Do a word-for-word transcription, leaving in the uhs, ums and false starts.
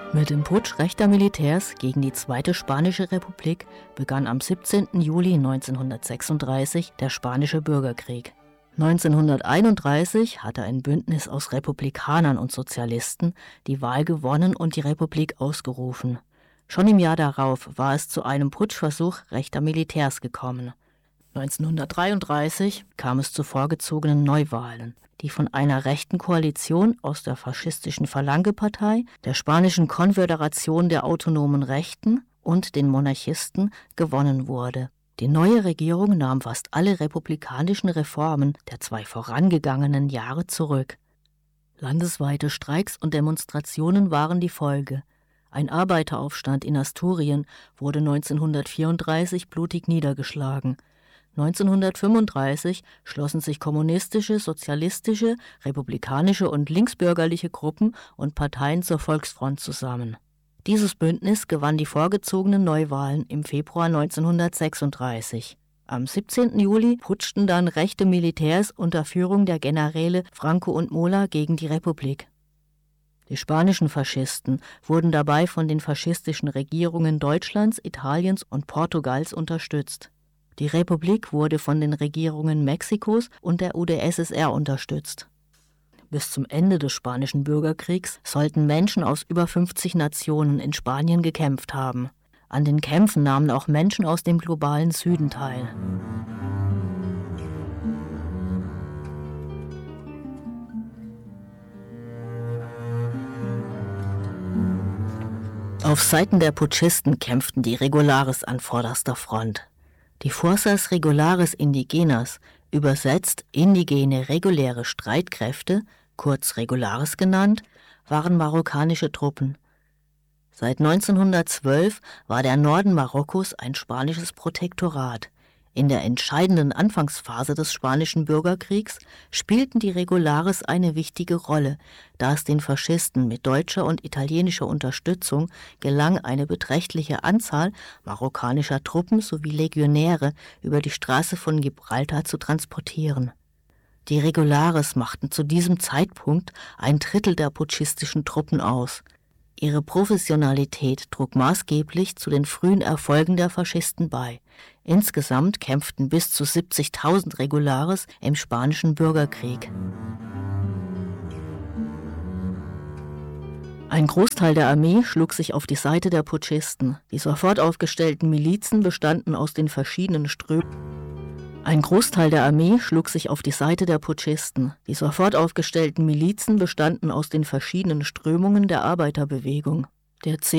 Mit dem Putsch rechter Militärs gegen die Zweite Spanische Republik begann am siebzehnten Juli neunzehnhundertsechsunddreißig der Spanische Bürgerkrieg. neunzehnhunderteinunddreißig hatte ein Bündnis aus Republikanern und Sozialisten die Wahl gewonnen und die Republik ausgerufen. Schon im Jahr darauf war es zu einem Putschversuch rechter Militärs gekommen. neunzehnhundertdreiunddreißig kam es zu vorgezogenen Neuwahlen, die von einer rechten Koalition aus der faschistischen Falange-Partei, der Spanischen Konföderation der autonomen Rechten und den Monarchisten gewonnen wurde. Die neue Regierung nahm fast alle republikanischen Reformen der zwei vorangegangenen Jahre zurück. Landesweite Streiks und Demonstrationen waren die Folge. Ein Arbeiteraufstand in Asturien wurde neunzehnhundertvierunddreißig blutig niedergeschlagen. neunzehnhundertfünfunddreißig schlossen sich kommunistische, sozialistische, republikanische und linksbürgerliche Gruppen und Parteien zur Volksfront zusammen. Dieses Bündnis gewann die vorgezogenen Neuwahlen im Februar neunzehnhundertsechsunddreißig. Am siebzehnten Juli putschten dann rechte Militärs unter Führung der Generäle Franco und Mola gegen die Republik. Die spanischen Faschisten wurden dabei von den faschistischen Regierungen Deutschlands, Italiens und Portugals unterstützt. Die Republik wurde von den Regierungen Mexikos und der U d S S R unterstützt. Bis zum Ende des Spanischen Bürgerkriegs sollten Menschen aus über fünfzig Nationen in Spanien gekämpft haben. An den Kämpfen nahmen auch Menschen aus dem globalen Süden teil. Auf Seiten der Putschisten kämpften die Regulares an vorderster Front. Die Fuerzas Regulares Indigenas, übersetzt indigene reguläre Streitkräfte, kurz Regulares genannt, waren marokkanische Truppen. Seit neunzehnhundertzwölf war der Norden Marokkos ein spanisches Protektorat. In der entscheidenden Anfangsphase des Spanischen Bürgerkriegs spielten die Regulares eine wichtige Rolle, da es den Faschisten mit deutscher und italienischer Unterstützung gelang, eine beträchtliche Anzahl marokkanischer Truppen sowie Legionäre über die Straße von Gibraltar zu transportieren. Die Regulares machten zu diesem Zeitpunkt ein Drittel der putschistischen Truppen aus. Ihre Professionalität trug maßgeblich zu den frühen Erfolgen der Faschisten bei. Insgesamt kämpften bis zu siebzigtausend Regulares im Spanischen Bürgerkrieg. Ein Großteil der Armee schlug sich auf die Seite der Putschisten. Die sofort aufgestellten Milizen bestanden aus den verschiedenen Strömungen. Ein Großteil der Armee schlug sich auf die Seite der Putschisten. Die sofort aufgestellten Milizen bestanden aus den verschiedenen Strömungen der Arbeiterbewegung. Der